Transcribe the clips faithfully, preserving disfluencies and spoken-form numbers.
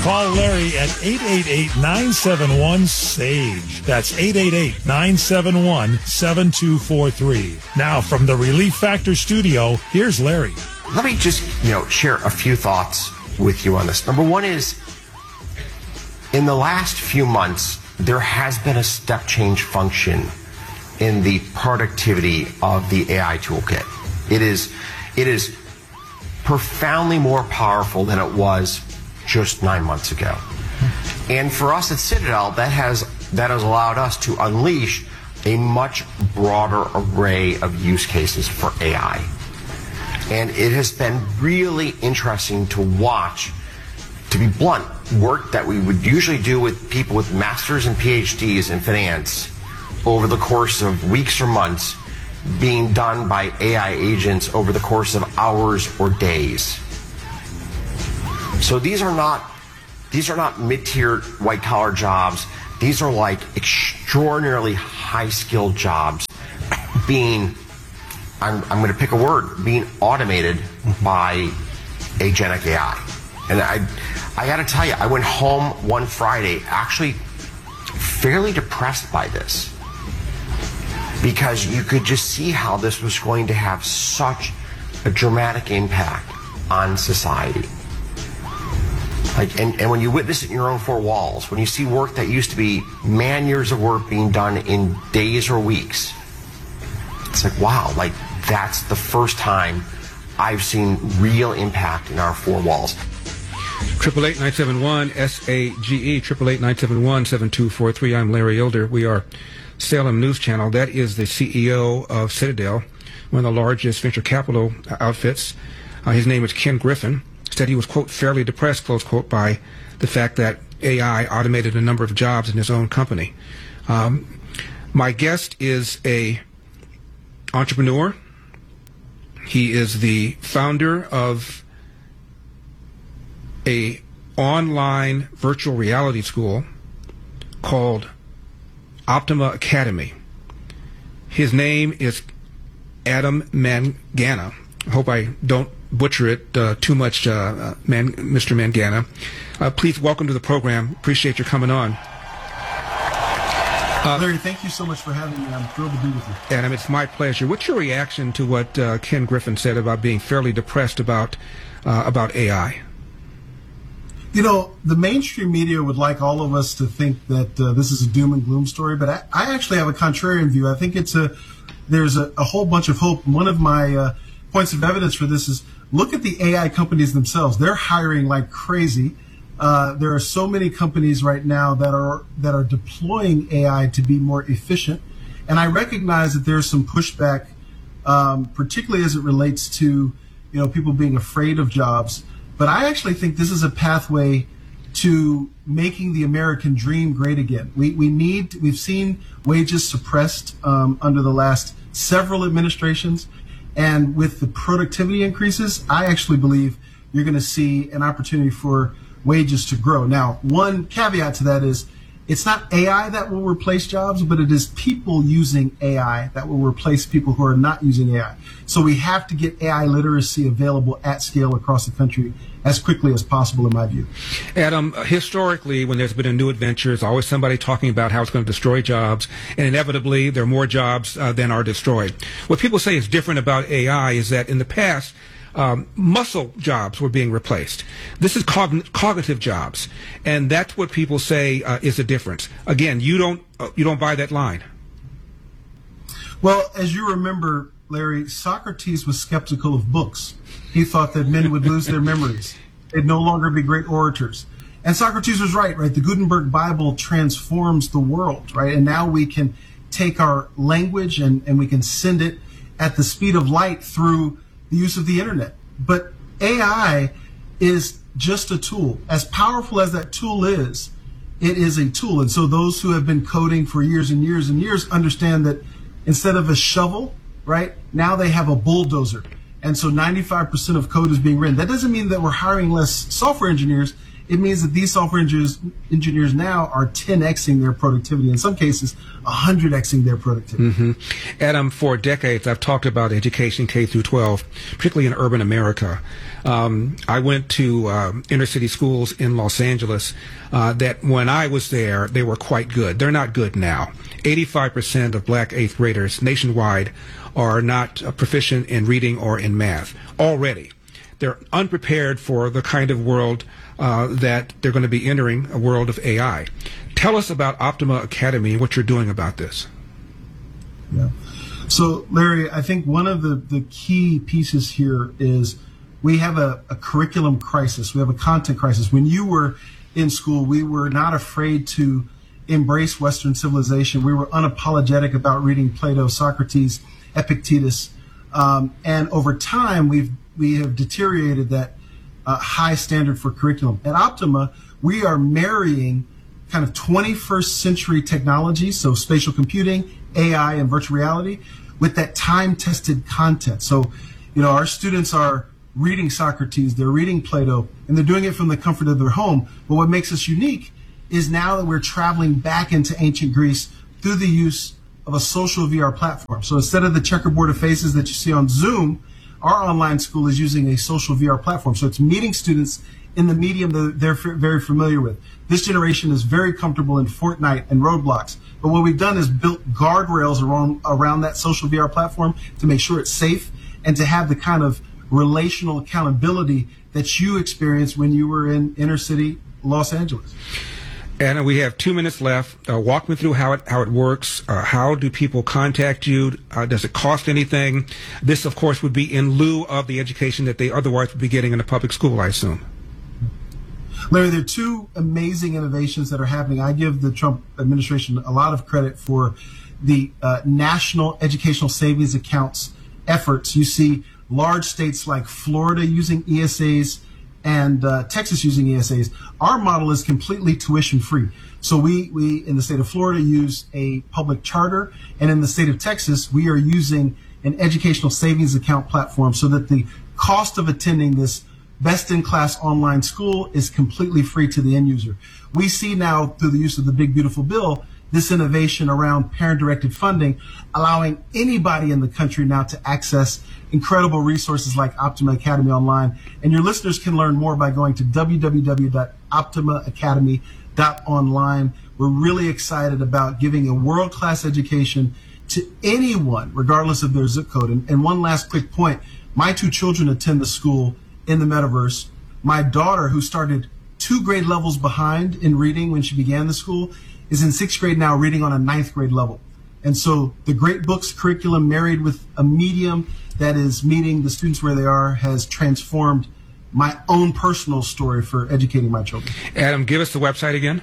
Call Larry at eight eight eight, nine seven one, SAGE. That's eight eight eight, nine seven one, seven two four three. Now, from the Relief Factor studio, here's Larry. Let me just, you know, share a few thoughts with you on this. Number one is, in the last few months, there has been a step change function in the productivity of the A I toolkit. It is, it is profoundly more powerful than it was just nine months ago. And for us at Citadel, that has that has allowed us to unleash a much broader array of use cases for A I. And it has been really interesting to watch, to be blunt, work that we would usually do with people with masters and P H Ds in finance over the course of weeks or months being done by A I agents over the course of hours or days. So these are not these are not mid-tier white-collar jobs. These are like extraordinarily high-skilled jobs being, I'm, I'm going to pick a word, being automated by agentic A I. And I, I got to tell you, I went home one Friday actually fairly depressed by this, because you could just see how this was going to have such a dramatic impact on society. Like, and, and when you witness it in your own four walls, when you see work that used to be man years of work being done in days or weeks, it's like, wow, like that's the first time I've seen real impact in our four walls. Triple eight nine seven one S A G E, triple eight nine seven one seven two four three. I'm Larry Elder. We are Salem News Channel. That is the C E O of Citadel, one of the largest venture capital outfits. Uh, his name is Ken Griffin. Said he was, quote, fairly depressed, close quote, by the fact that A I automated a number of jobs in his own company. Um, my guest is a entrepreneur. He is the founder of a online virtual reality school called Optima Academy. His name is Adam Mangana. I hope I don't butcher it uh, too much, uh, uh, Man, Mister Mangana. Uh, please welcome to the program. Appreciate your coming on. Uh, Larry, thank you so much for having me. I'm thrilled to be with you. Adam, it's my pleasure. What's your reaction to what uh, Ken Griffin said about being fairly depressed about uh, about A I? You know, the mainstream media would like all of us to think that uh, this is a doom and gloom story, but I, I actually have a contrarian view. I think it's a there's a, a whole bunch of hope. One of my uh, points of evidence for this is look at the A I companies themselves. They're hiring like crazy. Uh, there are so many companies right now that are that are deploying A I to be more efficient, and I recognize that there's some pushback, um, particularly as it relates to you know people being afraid of jobs. But I actually think this is a pathway to making the American dream great again. We we need we've seen wages suppressed um, under the last several administrations, and with the productivity increases, I actually believe you're going to see an opportunity for wages to grow. Now, one caveat to that is it's not A I that will replace jobs, but it is people using A I that will replace people who are not using A I. So we have to get A I literacy available at scale across the country as quickly as possible, in my view. Adam, historically, when there's been a new adventure, there's always somebody talking about how it's going to destroy jobs, and inevitably there are more jobs uh, than are destroyed. What people say is different about A I is that in the past, Um, muscle jobs were being replaced. This is cogn cognitive jobs, and that's what people say uh, is the difference. Again, you don't uh, you don't buy that line. Well, as you remember, Larry, Socrates was skeptical of books. He thought that men would lose their memories. They'd no longer be great orators. And Socrates was right, right? The Gutenberg Bible transforms the world, right? And now we can take our language and, and we can send it at the speed of light through the use of the internet. But A I is just a tool. As powerful as that tool is, it is a tool. And so those who have been coding for years and years and years understand that instead of a shovel, right, now they have a bulldozer. And so ninety-five percent of code is being written. That doesn't mean that we're hiring less software engineers. it means that these software engineers, engineers now are ten Xing their productivity, in some cases one hundred Xing their productivity. Mm-hmm. Adam, for decades I've talked about education K through twelve, particularly in urban America. Um, I went to um, inner city schools in Los Angeles uh, that when I was there, they were quite good. They're not good now. eighty-five percent of black eighth graders nationwide are not uh, proficient in reading or in math already. They're unprepared for the kind of world uh, that they're going to be entering, a world of A I. Tell us about Optima Academy and what you're doing about this. Yeah. So, Larry, I think one of the, the key pieces here is we have a, a curriculum crisis. We have a content crisis. When you were in school, we were not afraid to embrace Western civilization. We were unapologetic about reading Plato, Socrates, Epictetus. Um, and over time, we've we have deteriorated that uh, high standard for curriculum. At Optima, we are marrying kind of twenty-first century technology, so spatial computing, A I, and virtual reality, with that time-tested content. So, you know, our students are reading Socrates, they're reading Plato, and they're doing it from the comfort of their home. But what makes us unique is now that we're traveling back into ancient Greece through the use of a social V R platform. So instead of the checkerboard of faces that you see on Zoom, our online school is using a social V R platform. So it's meeting students in the medium that they're f- very familiar with. This generation is very comfortable in Fortnite and Roblox. But what we've done is built guardrails around, around that social V R platform to make sure it's safe and to have the kind of relational accountability that you experienced when you were in inner city Los Angeles. And we have two minutes left. Uh, walk me through how it how it works. Uh, how do people contact you? Uh, does it cost anything? This, of course, would be in lieu of the education that they otherwise would be getting in a public school, I assume. Larry, there are two amazing innovations that are happening. I give the Trump administration a lot of credit for the uh, National Educational Savings Accounts efforts. You see large states like Florida using E S As and uh, Texas using E S As. Our model is completely tuition free. So we, we, in the state of Florida, use a public charter, and in the state of Texas, we are using an educational savings account platform so that the cost of attending this best-in-class online school is completely free to the end user. We see now, through the use of the Big Beautiful Bill, this innovation around parent-directed funding, allowing anybody in the country now to access incredible resources like Optima Academy Online. And your listeners can learn more by going to w w w dot optima academy dot online. We're really excited about giving a world-class education to anyone, regardless of their zip code. And, and one last quick point. My two children attend the school in the metaverse. My daughter, who started two grade levels behind in reading when she began the school, is in sixth grade now, reading on a ninth grade level. And so the Great Books curriculum married with a medium that is meeting the students where they are has transformed my own personal story for educating my children. Adam, give us the website again.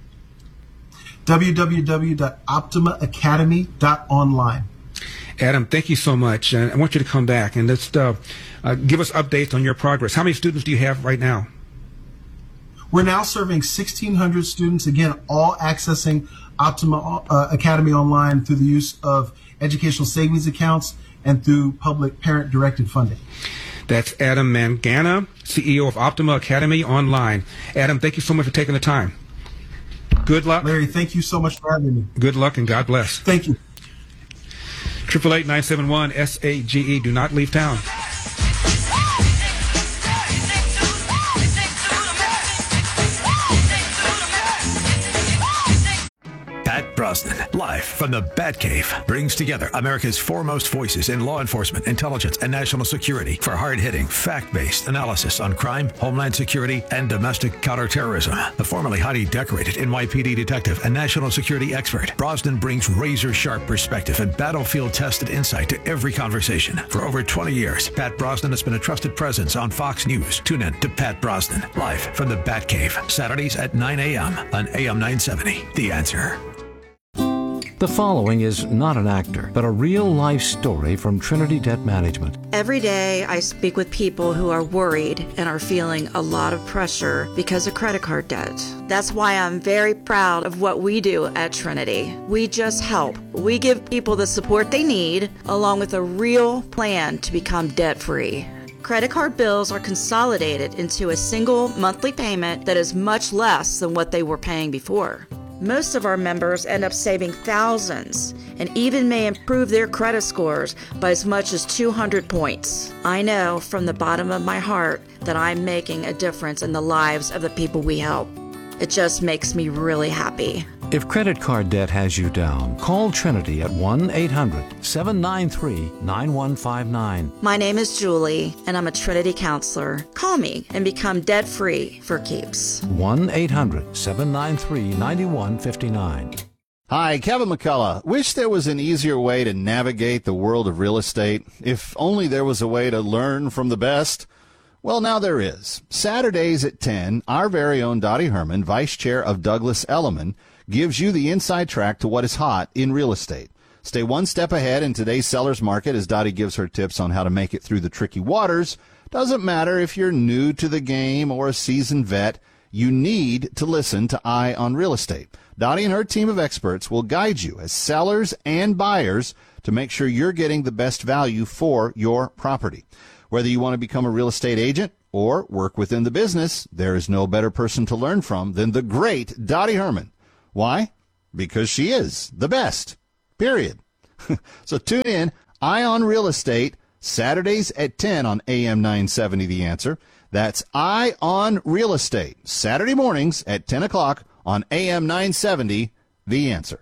w w w dot optima academy dot online. Adam, thank you so much. And I want you to come back and just uh, uh, give us updates on your progress. How many students do you have right now? We're now serving sixteen hundred students, again, all accessing Optima uh, Academy Online through the use of educational savings accounts and through public parent-directed funding. That's Adam Mangana, C E O of Optima Academy Online. Adam, thank you so much for taking the time. Good luck. Larry, thank you so much for having me. Good luck and God bless. Thank you. eight eight eight, nine seven one, S A G E. Do not leave town. Pat Brosnan, live from the Batcave, brings together America's foremost voices in law enforcement, intelligence, and national security for hard-hitting, fact-based analysis on crime, homeland security, and domestic counterterrorism. The formerly highly decorated N Y P D detective and national security expert, Brosnan brings razor-sharp perspective and battlefield-tested insight to every conversation. For over twenty years, Pat Brosnan has been a trusted presence on Fox News. Tune in to Pat Brosnan, live from the Batcave, Saturdays at nine a.m. on A M nine seventy. The Answer. The following is not an actor, but a real-life story from Trinity Debt Management. Every day I speak with people who are worried and are feeling a lot of pressure because of credit card debt. That's why I'm very proud of what we do at Trinity. We just help. We give people the support they need, along with a real plan to become debt-free. Credit card bills are consolidated into a single monthly payment that is much less than what they were paying before. Most of our members end up saving thousands and even may improve their credit scores by as much as two hundred points. I know from the bottom of my heart that I'm making a difference in the lives of the people we help. It just makes me really happy. If credit card debt has you down, call Trinity at one eight hundred seven nine three nine one five nine. My name is Julie, and I'm a Trinity counselor. Call me and become debt-free for keeps. one eight hundred seven nine three nine one five nine. Hi, Kevin McCullough. Wish there was an easier way to navigate the world of real estate. If only there was a way to learn from the best. Well, now there is. Saturdays at ten, our very own Dottie Herman, Vice Chair of Douglas Elliman, gives you the inside track to what is hot in real estate. Stay one step ahead in today's seller's market as Dottie gives her tips on how to make it through the tricky waters. Doesn't matter if you're new to the game or a seasoned vet, you need to listen to Eye on Real Estate. Dottie and her team of experts will guide you as sellers and buyers to make sure you're getting the best value for your property. Whether you want to become a real estate agent or work within the business, there is no better person to learn from than the great Dottie Herman. Why? Because she is the best, period. So tune in, Eye on Real Estate, Saturdays at ten on A M nine seventy, The Answer. That's Eye on Real Estate, Saturday mornings at ten o'clock on A M nine seventy, The Answer.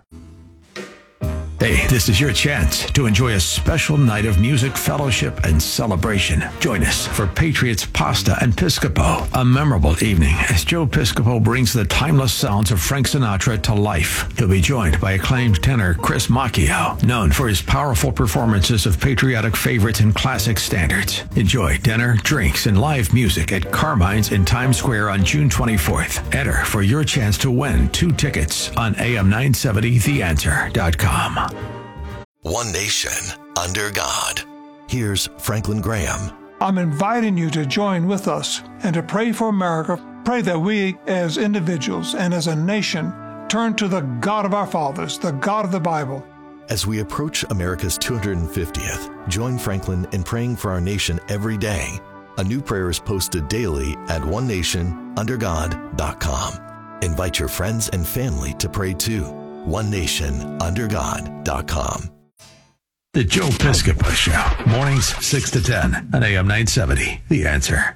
Hey, this is your chance to enjoy a special night of music, fellowship, and celebration. Join us for Patriots Pasta and Piscopo, a memorable evening as Joe Piscopo brings the timeless sounds of Frank Sinatra to life. He'll be joined by acclaimed tenor Chris Macchio, known for his powerful performances of patriotic favorites and classic standards. Enjoy dinner, drinks, and live music at Carmine's in Times Square on June twenty-fourth. Enter for your chance to win two tickets on A M nine seventy the answer dot com. One nation, under God. Here's Franklin Graham. I'm inviting you to join with us and to pray for America. Pray that we, as individuals and as a nation, turn to the God of our fathers, the God of the Bible. As we approach America's two hundred fiftieth, join Franklin in praying for our nation every day. A new prayer is posted daily at one nation under god dot com. Invite your friends and family to pray too. one nation under god dot com. The Joe Piscopo Show, mornings six to ten on A M nine seventy, The Answer.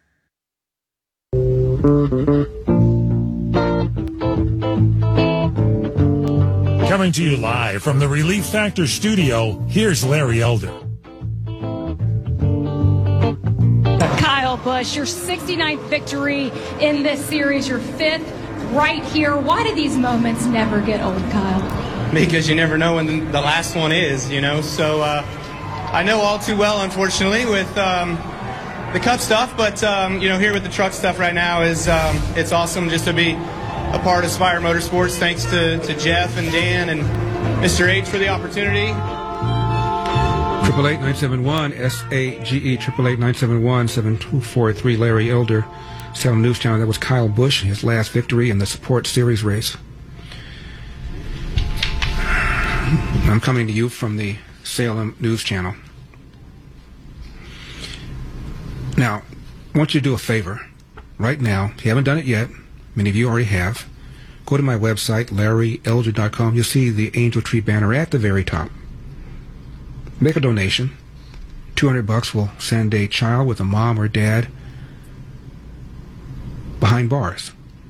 Coming to you live from the Relief Factor studio, here's Larry Elder. Kyle Busch, your sixty-ninth victory in this series, your fifth right here. Why do these moments never get old, Kyle? Because you never know when the last one is, you know. So uh, I know all too well, unfortunately, with um, the Cup stuff. But, um, you know, here with the truck stuff right now is um, it's awesome just to be a part of Spire Motorsports. Thanks to, to Jeff and Dan and Mister H for the opportunity. Triple eight nine seven one S A G E triple eight nine seven one seven two four three. Larry Elder, Salem News Channel. That was Kyle Busch, his last victory in the Support Series race. I'm coming to you from the Salem News Channel. Now, I want you to do a favor right now. If you haven't done it yet, many of you already have, go to my website, larry elder dot com. You'll see the Angel Tree banner at the very top. Make a donation. two hundred bucks will send a child with a mom or dad behind bars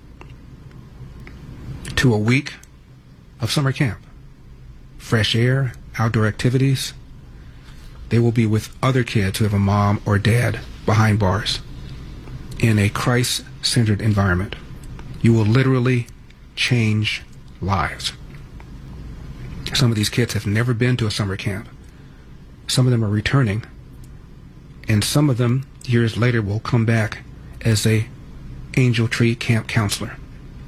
to a week of summer camp. Fresh air, outdoor activities. They will be with other kids who have a mom or dad behind bars in a Christ-centered environment. You will literally change lives. Some of these kids have never been to a summer camp. Some of them are returning, and some of them years later will come back as a Angel Tree camp counselor.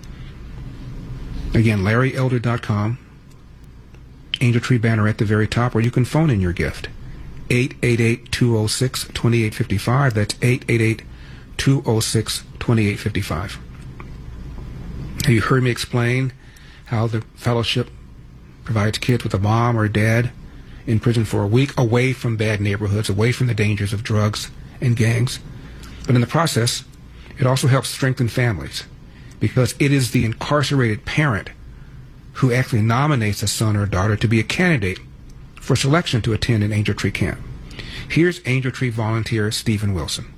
Again, larry elder dot com. Angel Tree banner at the very top, or you can phone in your gift. eight eight eight, two oh six, two eight five five. That's eight eight eight, two oh six, two eight five five. Have you heard me explain how the fellowship provides kids with a mom or dad in prison for a week, away from bad neighborhoods, away from the dangers of drugs and gangs. But in the process, it also helps strengthen families, because it is the incarcerated parent who actually nominates a son or daughter to be a candidate for selection to attend an Angel Tree camp. Here's Angel Tree volunteer Stephen Wilson.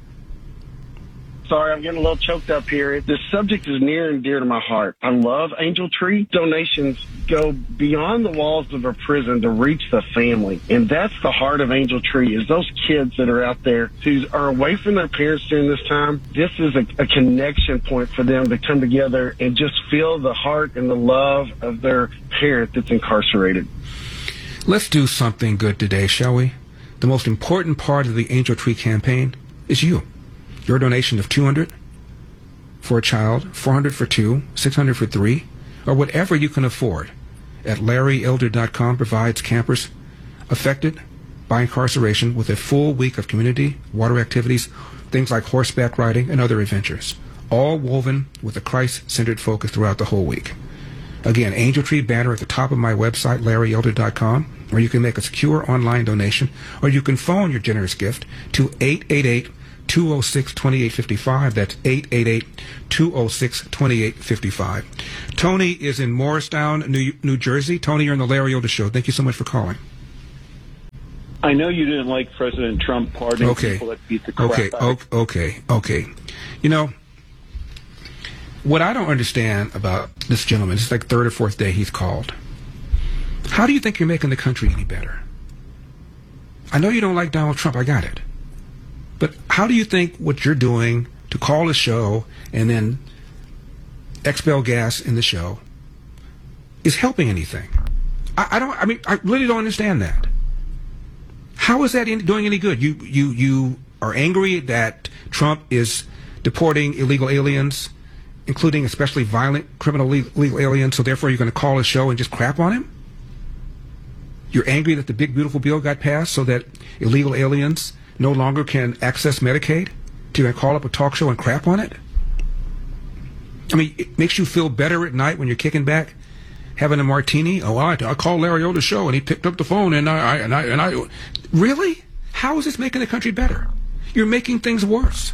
Sorry, I'm getting a little choked up here. This subject is near and dear to my heart. I love Angel Tree. Donations go beyond the walls of a prison to reach the family. And that's the heart of Angel Tree, is those kids that are out there who are away from their parents during this time. This is a, a connection point for them to come together and just feel the heart and the love of their parent that's incarcerated. Let's do something good today, shall we? The most important part of the Angel Tree campaign is you. Your donation of two hundred dollars for a child, four hundred dollars for two, six hundred dollars for three, or whatever you can afford at larry elder dot com provides campers affected by incarceration with a full week of community water activities, things like horseback riding and other adventures, all woven with a Christ-centered focus throughout the whole week. Again, Angel Tree banner at the top of my website, larry elder dot com, or you can make a secure online donation, or you can phone your generous gift to eight eight eight, two oh six, two eight five five. That's eight eight eight, two oh six, two eight five five. Tony is in Morristown, New, New Jersey. Tony, you're on the Larry Elder Show. Thank you so much for calling. I know you didn't like President Trump pardoning okay. people that beat the crap okay. out of Okay, okay, okay. You know, what I don't understand about this gentleman, it's like third or fourth day he's called. How do you think you're making the country any better? I know you don't like Donald Trump, I got it. But how do you think what you're doing to call a show and then expel gas in the show is helping anything? I, I don't. I mean, I really don't understand that. How is that in, doing any good? You you you are angry that Trump is deporting illegal aliens, including especially violent criminal illegal aliens. So therefore, you're going to call a show and just crap on him. You're angry that the big beautiful bill got passed so that illegal aliens no longer can access Medicaid? Do you call up a talk show and crap on it? I mean, it makes you feel better at night when you're kicking back, having a martini. Oh, I, I called Larry Elder's show and he picked up the phone and I, I and I and I. Really? How is this making the country better? You're making things worse.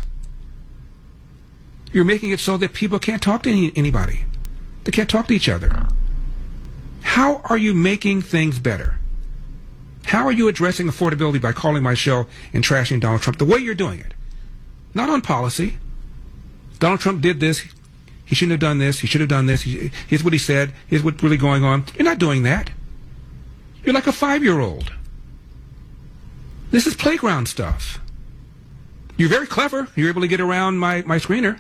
You're making it so that people can't talk to any, anybody. They can't talk to each other. How are you making things better? How are you addressing affordability by calling my show and trashing Donald Trump the way you're doing it? Not on policy. Donald Trump did this. He shouldn't have done this. He should have done this. He, here's what he said. Here's what's really going on. You're not doing that. You're like a five-year-old. This is playground stuff. You're very clever. You're able to get around my, my screener.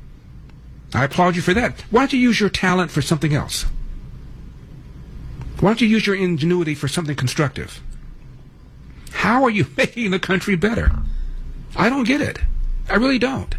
I applaud you for that. Why don't you use your talent for something else? Why don't you use your ingenuity for something constructive? How are you making the country better? I don't get it. I really don't.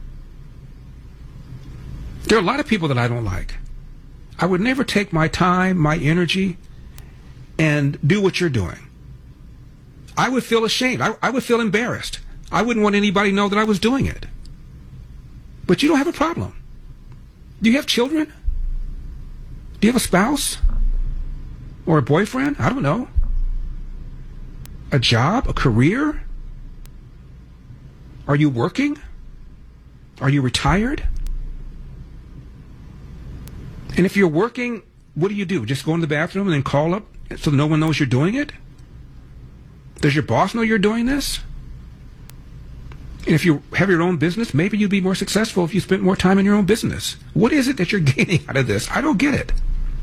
There are a lot of people that I don't like. I would never take my time, my energy, and do what you're doing. I would feel ashamed. I, I would feel embarrassed. I wouldn't want anybody to know that I was doing it. But you don't have a problem. Do you have children? Do you have a spouse? Or a boyfriend? I don't know. A job? A career? Are you working? Are you retired? And if you're working, what do you do? Just go in the bathroom and then call up so no one knows you're doing it? Does your boss know you're doing this? And if you have your own business, maybe you'd be more successful if you spent more time in your own business. What is it that you're gaining out of this? I don't get it.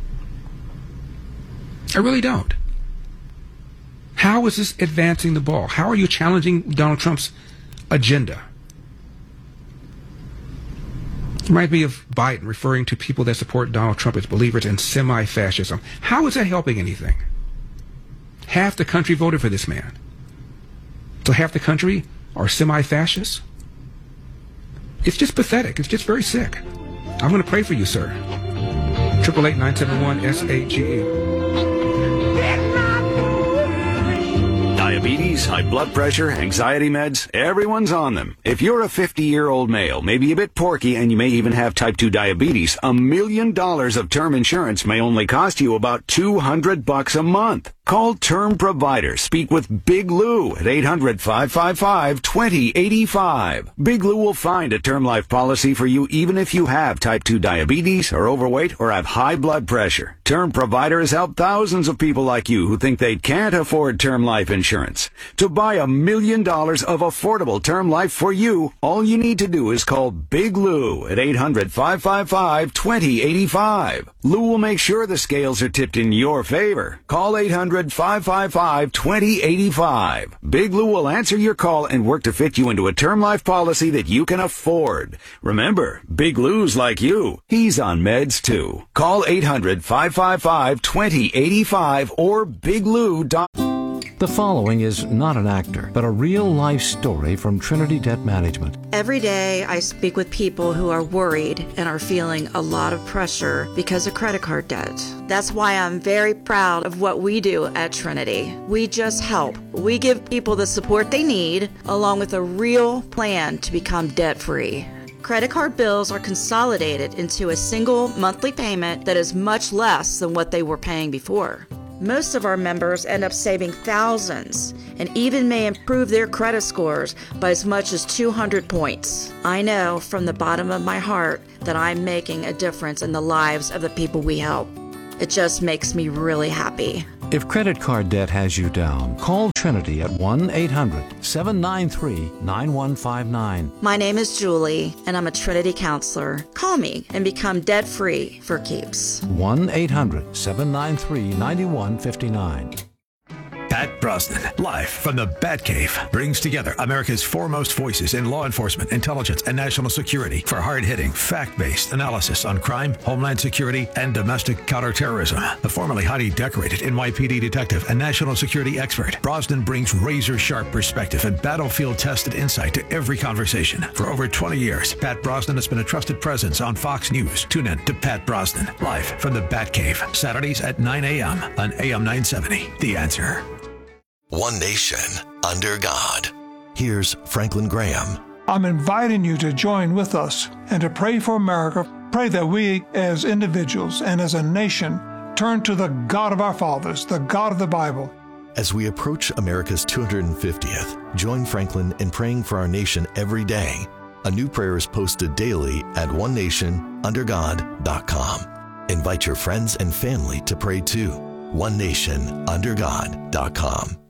I really don't. How is this advancing the ball? How are you challenging Donald Trump's agenda? It reminds me of Biden referring to people that support Donald Trump as believers in semi-fascism. How is that helping anything? Half the country voted for this man. So half the country are semi-fascists? It's just pathetic. It's just very sick. I'm going to pray for you, sir. eight eight eight, nine seven one, S A G E. Diabetes, high blood pressure, anxiety meds, everyone's on them. If you're a fifty-year-old male, maybe a bit porky, and you may even have type two diabetes, a million dollars of term insurance may only cost you about two hundred bucks a month. Call Term Provider. Speak with Big Lou at eight hundred, five five five, two zero eight five. Big Lou will find a term life policy for you even if you have type two diabetes, are overweight, or have high blood pressure. Term Provider has helped thousands of people like you who think they can't afford term life insurance. To buy a million dollars of affordable term life for you, all you need to do is call Big Lou at eight hundred, five five five, two zero eight five. Lou will make sure the scales are tipped in your favor. Call eight hundred, five five five, two zero eight five. Big Lou will answer your call and work to fit you into a term life policy that you can afford. Remember, Big Lou's like you. He's on meds too. Call eight hundred, five five five, two zero eight five or big lou dot com. The following is not an actor, but a real-life story from Trinity Debt Management. Every day I speak with people who are worried and are feeling a lot of pressure because of credit card debt. That's why I'm very proud of what we do at Trinity. We just help. We give people the support they need, along with a real plan to become debt-free. Credit card bills are consolidated into a single monthly payment that is much less than what they were paying before. Most of our members end up saving thousands and even may improve their credit scores by as much as two hundred points. I know from the bottom of my heart that I'm making a difference in the lives of the people we help. It just makes me really happy. If credit card debt has you down, call Trinity at one eight hundred, seven nine three, nine one five nine. My name is Julie, and I'm a Trinity counselor. Call me and become debt-free for keeps. one eight hundred, seven nine three, nine one five nine. Pat Brosnan, live from the Batcave, brings together America's foremost voices in law enforcement, intelligence, and national security for hard-hitting, fact-based analysis on crime, homeland security, and domestic counterterrorism. The formerly highly decorated N Y P D detective and national security expert, Brosnan brings razor-sharp perspective and battlefield-tested insight to every conversation. For over twenty years, Pat Brosnan has been a trusted presence on Fox News. Tune in to Pat Brosnan, live from the Batcave, Saturdays at nine a.m. on A M nine seventy. The Answer. One nation under God. Here's Franklin Graham. I'm inviting you to join with us and to pray for America. Pray that we as individuals and as a nation turn to the God of our fathers, the God of the Bible. As we approach America's two hundred fiftieth, join Franklin in praying for our nation every day. A new prayer is posted daily at one nation under god dot com. Invite your friends and family to pray too. one nation under god dot com.